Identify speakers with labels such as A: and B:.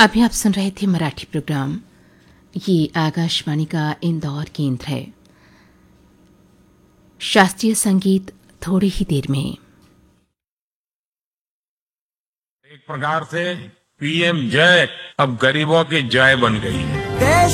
A: अभी आप सुन रहे थे मराठी प्रोग्राम। ये आकाशवाणी का इंदौर केंद्र है। शास्त्रीय संगीत थोड़ी ही देर में।
B: एक प्रकार से पीएम जय अब गरीबों की जय बन गई है।